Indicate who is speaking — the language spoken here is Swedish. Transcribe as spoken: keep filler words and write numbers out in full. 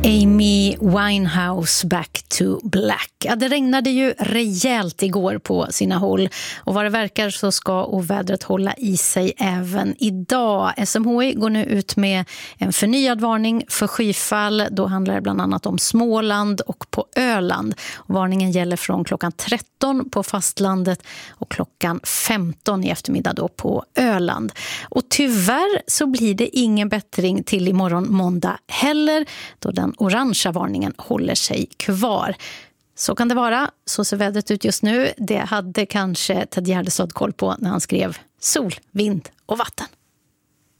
Speaker 1: Amy Winehouse, Back to Black. Ja, det regnade ju rejält igår på sina håll och vad det verkar så ska ovädret hålla i sig även idag. S M H I går nu ut med en förnyad varning för skyfall. Då handlar det bland annat om Småland och på Öland. Varningen gäller från klockan tretton på fastlandet och klockan femton i eftermiddag då på Öland. Och tyvärr så blir det ingen bättring till imorgon måndag heller, då den orangea varningen håller sig kvar. Så kan det vara, så ser vädret ut just nu. Det hade kanske Ted Gärdestad koll på när han skrev sol, vind och vatten.